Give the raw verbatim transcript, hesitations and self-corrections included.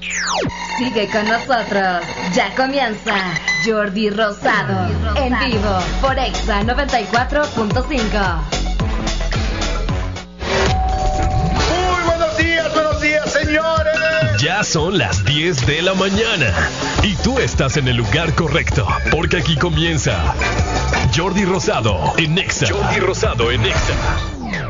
Sigue con nosotros. Ya comienza Jordi Rosado, Jordi Rosado. En vivo por Exa noventa y cuatro punto cinco. Muy buenos días, buenos días, señores. Ya son las diez de la mañana y tú estás en el lugar correcto, porque aquí comienza Jordi Rosado en Exa. Jordi Rosado en Exa.